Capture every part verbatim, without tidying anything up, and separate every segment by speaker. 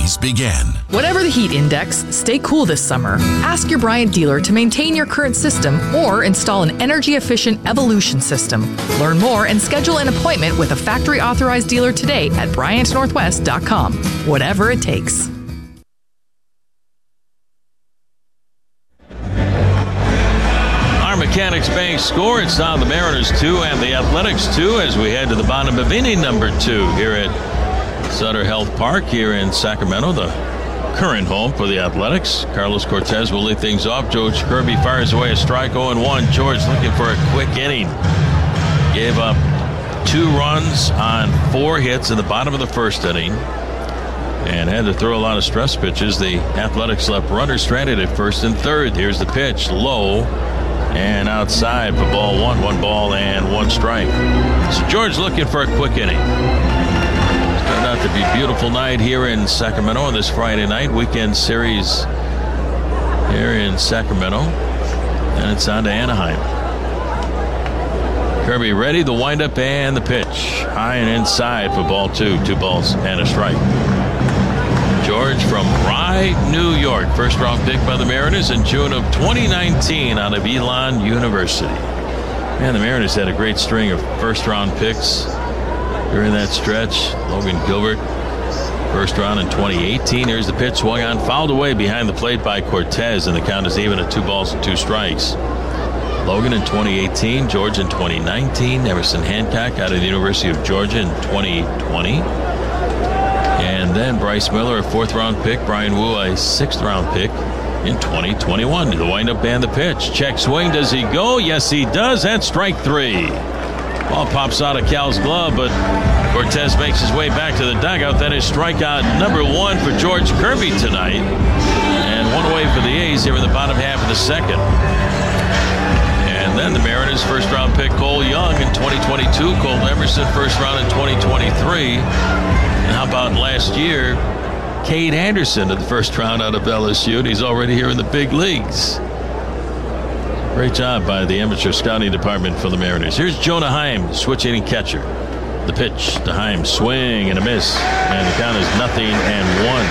Speaker 1: Days begin.
Speaker 2: Whatever the heat index, stay cool this summer. Ask your Bryant dealer to maintain your current system or install an energy-efficient Evolution system. Learn more and schedule an appointment with a factory-authorized dealer today at Bryant Northwest dot com. Whatever it takes.
Speaker 3: Mechanics Bank score. It's now the Mariners two and the Athletics two as we head to the bottom of inning number two here at Sutter Health Park here in Sacramento, the current home for the Athletics. Carlos Cortez will lead things off. George Kirby fires away a strike, oh and one. George looking for a quick inning. Gave up two runs on four hits in the bottom of the first inning and had to throw a lot of stress pitches. The Athletics left runner stranded at first and third. Here's the pitch, low and outside for ball one. One ball and one strike. So George looking for a quick inning. It's turned out to be a beautiful night here in Sacramento on this Friday night weekend series here in Sacramento. And it's on to Anaheim. Kirby ready, the windup and the pitch. High and inside for ball two. Two balls and a strike. George from Rye, New York. First round pick by the Mariners in June of twenty nineteen out of Elon University. Man, the Mariners had a great string of first round picks during that stretch. Logan Gilbert, first round in twenty eighteen. Here's the pitch, swung on, fouled away behind the plate by Cortez, and the count is even at two balls and two strikes. Logan in twenty eighteen, George in twenty nineteen, Emerson Hancock out of the University of Georgia in twenty twenty. And then Bryce Miller, a fourth-round pick. Brian Wu, a sixth-round pick in twenty twenty-one. The windup and the pitch. Check swing. Does he go? Yes, he does. That's strike three. Ball pops out of Cal's glove, but Cortez makes his way back to the dugout. That is strikeout number one for George Kirby tonight. And one away for the A's here in the bottom half of the second. And then the Mariners' first-round pick, Cole Young, in twenty twenty-two. Cole Emerson, first round in twenty twenty-three. And how about last year, Cade Anderson at the first round out of L S U, and he's already here in the big leagues. Great job by the amateur scouting department for the Mariners. Here's Jonah Heim, switch-hitting catcher. The pitch to Heim, swing and a miss, and the count is nothing and one.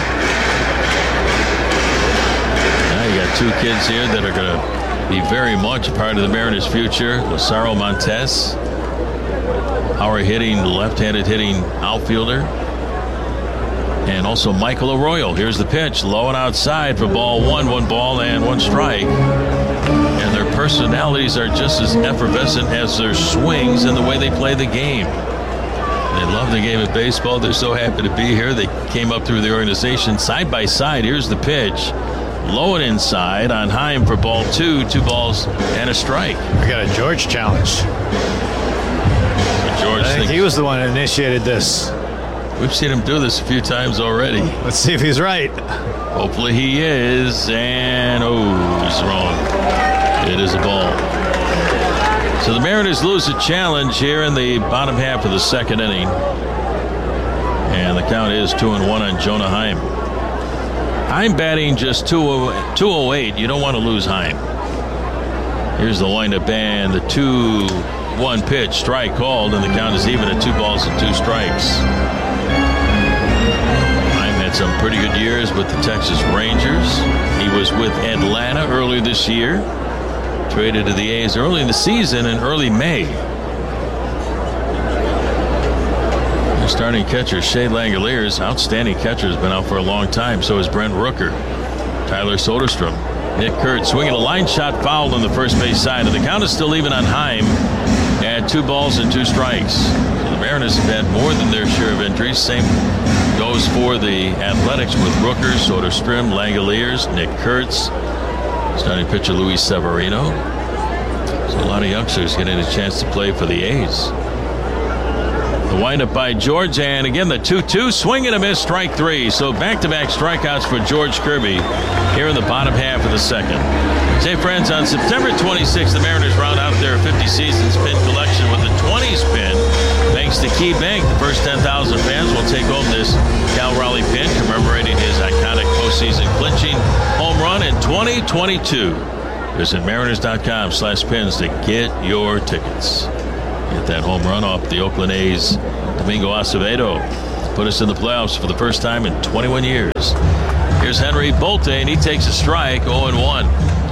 Speaker 3: Now you got two kids here that are going to be very much a part of the Mariners' future. Lazaro Montes, power hitting, left-handed hitting outfielder. And also Michael Arroyo. Here's the pitch, low and outside for ball one. One ball and one strike. And their personalities are just as effervescent as their swings and the way they play the game. They love the game of baseball. They're so happy to be here. They came up through the organization side by side. Here's the pitch, low and inside on Heim for ball two. Two balls and a strike.
Speaker 4: We got a George challenge.
Speaker 3: George
Speaker 4: I think
Speaker 3: thinks,
Speaker 4: he was the one that initiated this.
Speaker 3: We've seen him do this a few times already.
Speaker 4: Let's see if he's right.
Speaker 3: Hopefully he is. And, oh, he's wrong. It is a ball. So the Mariners lose a challenge here in the bottom half of the second inning. And the count is two and one on Jonah Heim. Heim batting just two oh eight. You don't want to lose Heim. Here's the windup and the two one pitch, strike called, and the count is even at two balls and two strikes. Some pretty good years with the Texas Rangers. He was with Atlanta earlier this year. Traded to the A's early in the season in early May. Their starting catcher, Shea Langoliers, outstanding catcher, has been out for a long time. So is Brent Rooker. Tyler Soderstrom. Nick Kurtz swinging a line shot fouled on the first base side. And the count is still even on Heim at two balls and two strikes. So the Mariners have had more than their share of injuries. Same goes for the Athletics with Rooker, Soderstrom, Langoliers, Nick Kurtz, starting pitcher Luis Severino. So a lot of youngsters getting a chance to play for the A's. The windup by George, and again the two two, swing and a miss, strike three. So back-to-back strikeouts for George Kirby here in the bottom half of the second. Say, friends, on September twenty-sixth, the Mariners round out their fifty seasons pin collection with the twenties pin. Thanks to Key Bank, the first ten thousand fans will take home this Cal Raleigh pin commemorating his iconic postseason clinching home run in twenty twenty-two. Visit Mariners.com slash pins to get your tickets. Get that home run off the Oakland A's, Domingo Acevedo. put us in the playoffs for the first time in twenty-one years. Here's Henry Bolte, and he takes a strike, oh and one.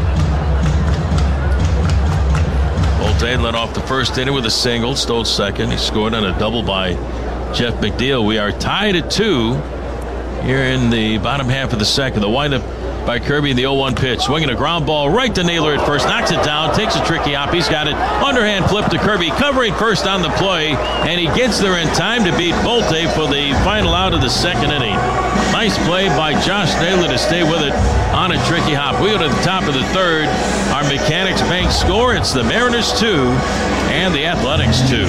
Speaker 3: Bolte led off the first inning with a single, stole second. He scored on a double by Jeff McNeil. We are tied at two here in the bottom half of the second. The windup by Kirby in the oh one pitch. Swinging a ground ball right to Naylor at first. Knocks it down. Takes a tricky hop. He's got it. Underhand flip to Kirby. Covering first on the play. And he gets there in time to beat Bolte for the final out of the second inning. Nice play by Josh Naylor to stay with it on a tricky hop. We go to the top of the third. Our Mechanics Bank score. It's the Mariners two and the Athletics two.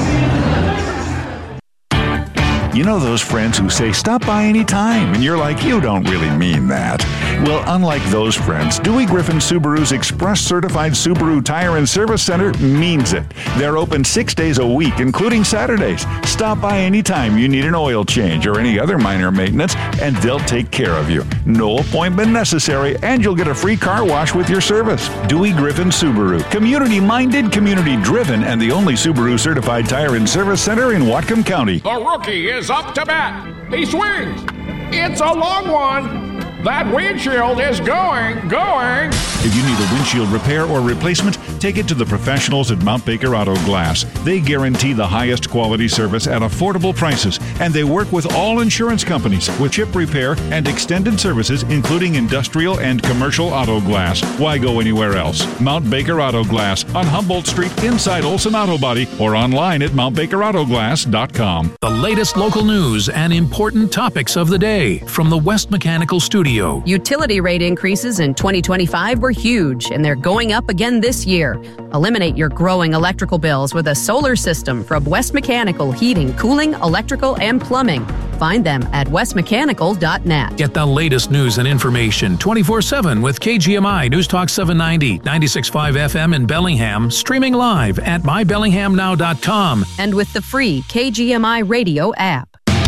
Speaker 1: You know those friends who say, stop by any time, and you're like, you don't really mean that. Well, unlike those friends, Dewey Griffin Subaru's Express Certified Subaru Tire and Service Center means it. They're open six days a week, including Saturdays. Stop by anytime you need an oil change or any other minor maintenance, and they'll take care of you. No appointment necessary, and you'll get a free car wash with your service. Dewey Griffin Subaru. Community-minded, community-driven, and the only Subaru Certified Tire and Service Center in Whatcom County.
Speaker 5: The rookie is up to bat. He swings. It's a long one. That windshield is going, going.
Speaker 1: If you need a windshield repair or replacement, take it to the professionals at Mount Baker Auto Glass. They guarantee the highest quality service at affordable prices, and they work with all insurance companies with chip repair and extended services, including industrial and commercial auto glass. Why go anywhere else? Mount Baker Auto Glass on Humboldt Street inside Olson Auto Body or online at mount baker auto glass dot com.
Speaker 6: The latest local news and important topics of the day from the West Mechanical Studio.
Speaker 7: Utility rate increases in twenty twenty-five were huge, and they're going up again this year. Eliminate your growing electrical bills with a solar system from West Mechanical Heating, Cooling, Electrical, and Plumbing. Find them at west mechanical dot net.
Speaker 6: Get the latest news and information twenty-four seven with K G M I News Talk seven ninety, ninety-six point five F M in Bellingham, streaming live at my bellingham now dot com.
Speaker 7: And with the free K G M I radio app.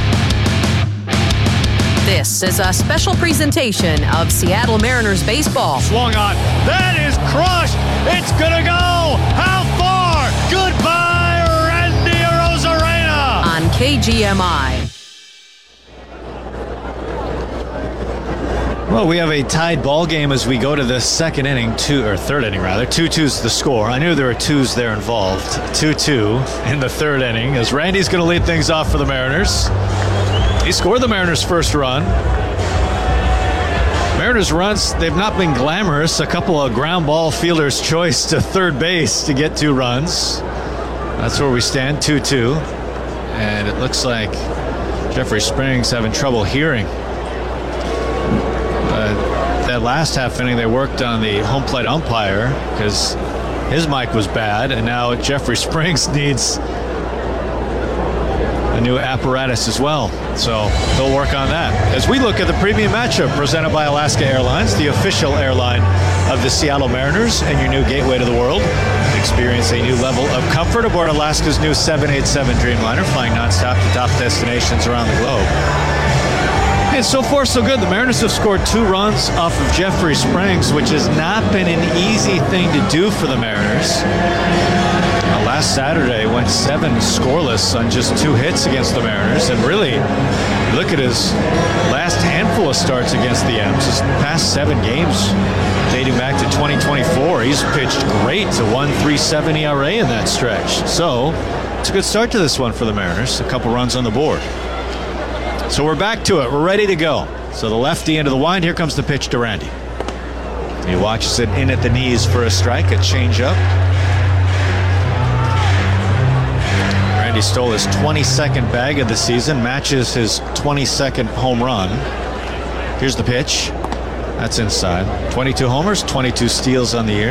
Speaker 7: This is a special presentation of Seattle Mariners baseball.
Speaker 4: Swung on. That is crushed. It's gonna go. How far? Goodbye, Randy Arozarena.
Speaker 7: On K G M I.
Speaker 4: Well, we have a tied ball game as we go to the second inning, two or third inning rather. two two's the score. I knew there were twos there involved. two two in the third inning as Randy's going to lead things off for the Mariners. He scored the Mariners' first run. Mariners' runs, they've not been glamorous. A couple of ground ball fielder's choice to third base to get two runs. That's where we stand, two two. And it looks like Jeffrey Springs having trouble hearing. Uh, that last half inning, they worked on the home plate umpire because his mic was bad, and now Jeffrey Springs needs a new apparatus as well. So they'll work on that. As we look at the premium matchup presented by Alaska Airlines, the official airline of the Seattle Mariners and your new gateway to the world. Experience a new level of comfort aboard Alaska's new seven eighty-seven Dreamliner, flying nonstop to top destinations around the globe. And so far, so good. The Mariners have scored two runs off of Jeffrey Springs, which has not been an easy thing to do for the Mariners. Last Saturday went seven scoreless on just two hits against the Mariners, and really look at his last handful of starts against the M's. His past seven games dating back to twenty twenty-four, he's pitched great to one point three seven E R A in that stretch. So it's a good start to this one for the Mariners. A couple runs on the board. So we're back to it. We're ready to go. So the lefty into the wind. Here comes the pitch to Randy. He watches it in at the knees for a strike, a changeup. He stole his twenty-second bag of the season, matches his twenty-second home run. Here's the pitch. That's inside. twenty-two homers, twenty-two steals on the year.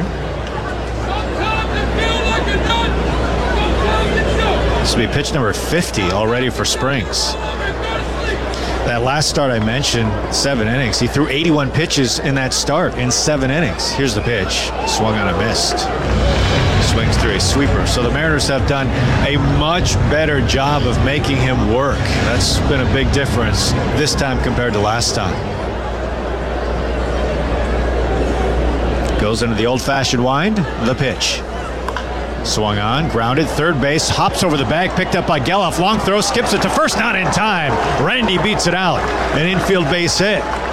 Speaker 4: This will be pitch number fifty already for Springs. That last start I mentioned, seven innings. He threw eighty-one pitches in that start in seven innings. Here's the pitch. Swung on a missed. Swings through a sweeper. So the Mariners have done a much better job of making him work. That's been a big difference this time compared to last time. Goes into the old-fashioned wind. The pitch. Swung on, grounded, third base, hops over the bag, picked up by Geloff. Long throw, skips it to first, not in time. Randy beats it out. An infield base hit.